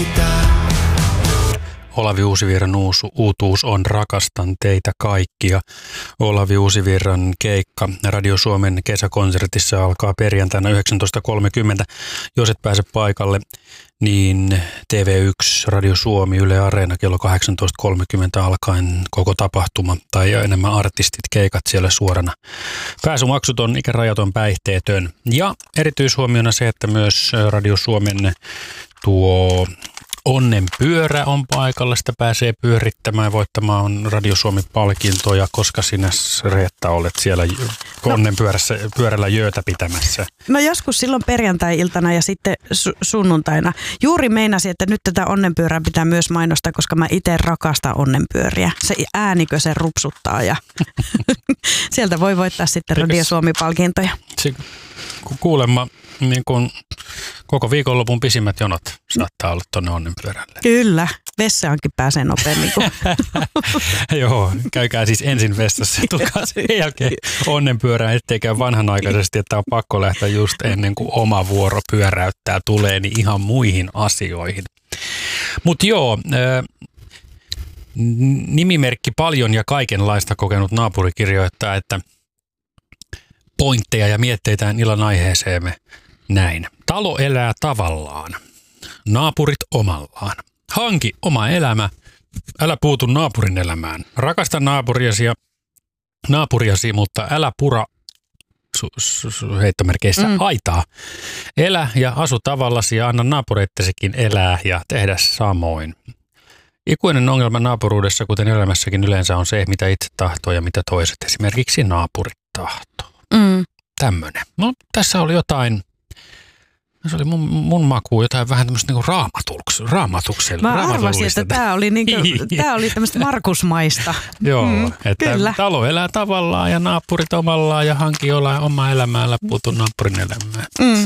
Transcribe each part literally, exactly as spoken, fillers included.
Olavi Uusivirran uusi, uutuus on Rakastan teitä kaikkia. Olavi Uusivirran keikka Radio Suomen kesäkonsertissa alkaa perjantaina yhdeksäntoista kolmekymmentä. Jos et pääse paikalle, niin T V yksi, Radio Suomi, Yle Areena kello kahdeksantoista kolmekymmentä alkaen koko tapahtuma tai enemmän artistit, keikat siellä suorana. Pääsymaksuton, ikärajaton, päihteetön. Ja erityishuomiona se, että myös Radio Suomen tuo Onnenpyörä on paikalla, sitä pääsee pyörittämään ja voittamaan Radio Suomi-palkintoja, koska sinä, Reetta, olet siellä Onnenpyörässä pyörällä jöötä pitämässä. No joskus silloin perjantai-iltana ja sitten su- sunnuntaina. Juuri meinasin, että nyt tätä onnenpyörää pitää myös mainostaa, koska mä itse rakastan onnenpyöriä. Se äänikö se rupsuttaa ja sieltä voi voittaa sitten Radio Suomi-palkintoja. Kuulemma niin kun koko viikonlopun pisimmät jonot saattaa olla tuonne onnenpyörälle. Kyllä, vessaankin pääsee nopeammin kuin. Joo, käykää siis ensin vessassa ja tulkaa sen jälkeen onnenpyörään, ettei käy vanhanaikaisesti, että on pakko lähteä just ennen kuin oma vuoro pyöräyttää tulee niin ihan muihin asioihin. Mutta joo, nimimerkki Paljon ja kaikenlaista kokenut naapuri kirjoittaa, että pointteja ja mietteitään illan aiheeseemme näin. Talo elää tavallaan, naapurit omallaan. Hanki oma elämä, älä puutu naapurin elämään. Rakasta naapuriasi, ja, naapuriasi mutta älä pura su, su, su, heittomerkeissä mm. aitaa. Elä ja asu tavallasi ja anna naapureittesikin elää ja tehdä samoin. Ikuinen ongelma naapuruudessa, kuten elämässäkin yleensä, on se, mitä itse tahtoo ja mitä toiset, esimerkiksi naapurit tahtoo. Mm. Tämmöinen. No, tässä oli jotain, se oli mun, mun makuun jotain vähän tämmöistä niinku raamatuks, raamatuksella. Mä arvasin, että tämä oli, niinku, tää oli tämmöistä Markusmaista. Joo, mm, että kyllä. Talo elää tavallaan ja naapurit omallaan ja hanki olla oma elämää, älä puutu naapurin elämään. Mm.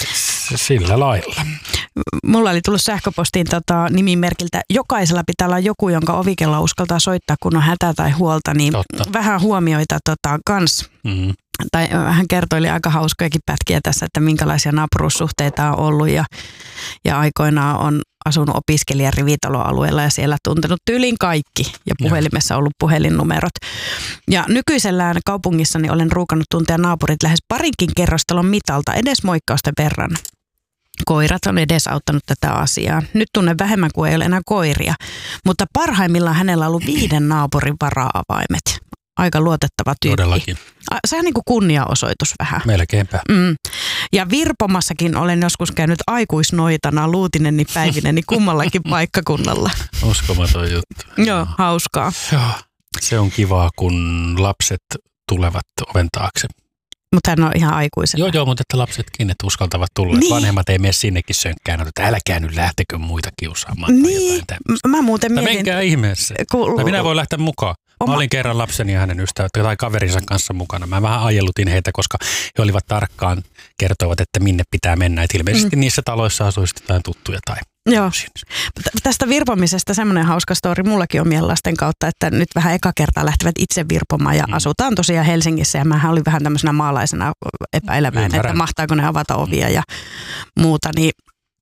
Sillä lailla. Mulla oli tullut sähköpostiin tota, nimimerkiltä, jokaisella pitää olla joku, jonka ovikello uskaltaa soittaa, kun on hätä tai huolta, niin Totta. vähän huomioita tota, kans. Mm-hmm. Tai hän kertoili aika hauskojakin pätkiä tässä, että minkälaisia naapuruussuhteita on ollut ja, ja aikoinaan on asunut opiskelijan rivitaloalueella ja siellä tuntenut tyylin kaikki ja puhelimessa ollut puhelinnumerot. Ja nykyisellään kaupungissani olen ruukannut tuntea naapurit lähes parinkin kerrostalon mitalta edes moikkausten verran. Koirat on edesauttanut tätä asiaa. Nyt tunnen vähemmän kuin ei ole enää koiria, mutta parhaimmillaan hänellä on ollut viiden naapurin vara-avaimet. Aika luotettava tyyppi. Todellakin. Sehän on niin kuin kunniaosoitus vähän. Melkeinpä. Mm. Ja Virpomassakin olen joskus käynyt aikuisnoitana luutineni päivineni kummallakin paikkakunnalla. Uskomaton juttu. Joo, hauskaa. Joo, se on kivaa, kun lapset tulevat oven taakse. Mutta hän on ihan aikuisena. Joo, joo, mutta että lapsetkin, että uskaltavat tulla. Niin. Vanhemmat ei mene sinnekin sönkkään, että älkää nyt lähtekö muita kiusaamaan. Niin, mä muuten mietin. Menkää ihmeessä. Kun minä voin lähteä mukaan. Oma... Mä olin kerran lapseni ja hänen ystävät tai kaverinsa kanssa mukana. Mä vähän ajelutin heitä, koska he olivat tarkkaan kertovat, että minne pitää mennä. Et ilmeisesti mm. niissä taloissa asuisi jotain tuttuja tai... Joo. Tästä virpomisesta semmoinen hauska story mullakin omien lasten kautta, että nyt vähän eka kertaa lähtevät itse virpomaan ja mm. asutaan tosiaan Helsingissä ja mähän olin vähän tämmöisenä maalaisena epäileväinen, että mahtaako ne avata ovia mm. ja muuta, niin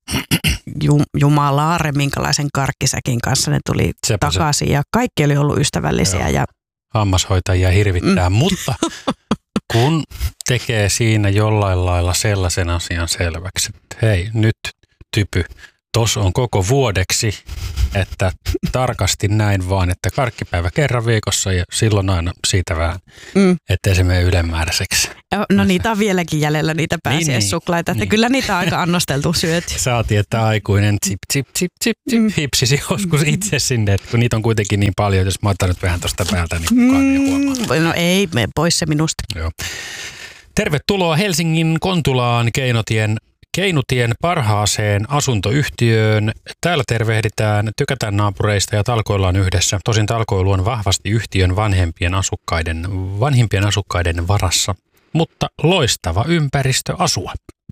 jumalaare, minkälaisen karkkisäkin kanssa ne tuli Sepä takaisin se. Ja kaikki oli ollut ystävällisiä. Ja... Hammashoitajia hirvittää, mm. mutta kun tekee siinä jollain lailla sellaisen asian selväksi, että hei nyt typy, tos on koko vuodeksi, että tarkasti näin vaan, että karkkipäivä kerran viikossa ja silloin aina siitä vähän, mm. ettei se mene ylenmääräiseksi. No niitä on vieläkin jäljellä niitä pääsiäissuklaita, niin, niin. Kyllä niitä on aika annosteltu syöty. Saatiin, että aikuinen tsip, tsip, tsip, tsip, tsip, mm. hipsisi joskus itse sinne, että kun niitä on kuitenkin niin paljon, jos mä otan nyt vähän tuosta päältä, niin kukaan mm. ei huomaa. No ei, mene pois se minusta. Joo. Tervetuloa Helsingin Kontulaan Keinotien Keinutien parhaaseen asuntoyhtiöön. Täällä tervehditään, tykätään naapureista ja talkoillaan yhdessä. Tosin talkoilu on vahvasti yhtiön vanhempien asukkaiden, vanhimpien asukkaiden varassa, mutta loistava ympäristö asua.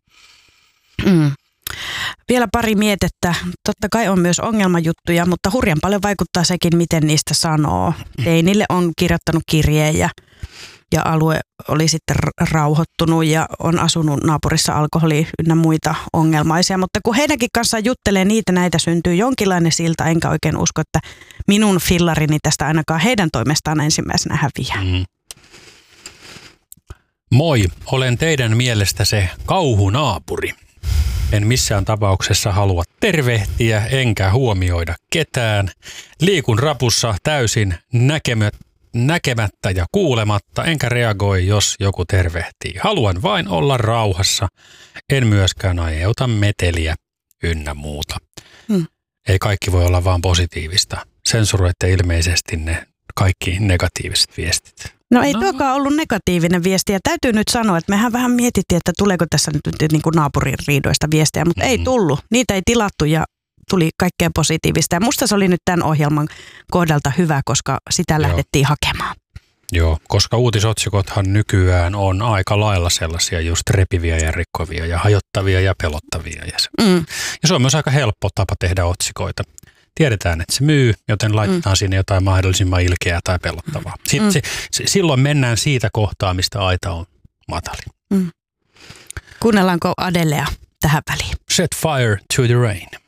Mm. Vielä pari mietettä. Totta kai on myös ongelmajuttuja, mutta hurjan paljon vaikuttaa sekin, miten niistä sanoo. Teinille on kirjoittanut kirjeen ja ja alue oli sitten rauhoittunut ja on asunut naapurissa alkoholi ynnä muita ongelmaisia. Mutta kun heidänkin kanssaan juttelee niitä, näitä syntyy jonkinlainen silta, enkä oikein usko, että minun fillarini tästä ainakaan heidän toimestaan ensimmäisenä häviää. Mm. Moi, olen teidän mielestä se kauhunaapuri. En missään tapauksessa halua tervehtiä enkä huomioida ketään. Liikun rapussa täysin näkemät, näkemättä ja kuulematta, enkä reagoi, jos joku tervehtii. Haluan vain olla rauhassa. En myöskään aiheuta meteliä ynnä muuta. Hmm. Ei kaikki voi olla vaan positiivista. Sensuroitte ilmeisesti ne kaikki negatiiviset viestit. No ei no. tuokaan ollut negatiivinen viesti ja täytyy nyt sanoa, että mehän vähän mietittiin, että tuleeko tässä nyt niin kuin naapurin riidoista viestejä, mutta mm-hmm. ei tullut. Niitä ei tilattu ja tuli kaikkea positiivista ja musta se oli nyt tämän ohjelman kohdalta hyvä, koska sitä Joo. lähdettiin hakemaan. Joo, koska uutisotsikothan nykyään on aika lailla sellaisia just repiviä ja rikkovia ja hajottavia ja pelottavia. Ja se, mm. ja se on myös aika helppo tapa tehdä otsikoita. Tiedetään, että se myy, joten laitetaan mm. sinne jotain mahdollisimman ilkeää tai pelottavaa. Sitten mm. se, se, silloin mennään siitä kohtaa, mistä aita on matali. Mm. Kuunnellaanko Adelea tähän väliin? Set fire to the rain.